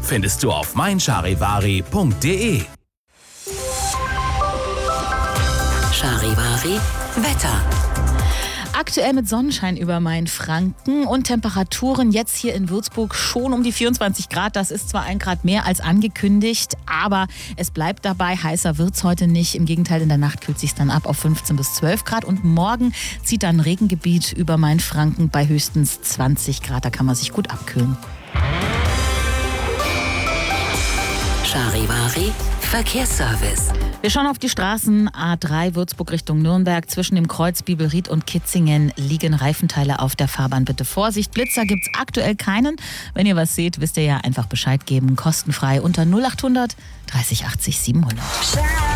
findest du auf meincharivari.de. Charivari Wetter. Aktuell mit Sonnenschein über Mainfranken und Temperaturen jetzt hier in Würzburg schon um die 24 Grad. Das ist zwar 1 Grad mehr als angekündigt, aber es bleibt dabei. Heißer wird es heute nicht. Im Gegenteil, in der Nacht kühlt sich dann ab auf 15 bis 12 Grad. Und morgen zieht dann ein Regengebiet über Mainfranken bei höchstens 20 Grad. Da kann man sich gut abkühlen. Charivari Verkehrsservice. Wir schauen auf die Straßen. A3 Würzburg Richtung Nürnberg. Zwischen dem Kreuz Bibelried und Kitzingen liegen Reifenteile auf der Fahrbahn. Bitte Vorsicht. Blitzer gibt's aktuell keinen. Wenn ihr was seht, wisst ihr ja, einfach Bescheid geben. Kostenfrei unter 0800 30 80 700.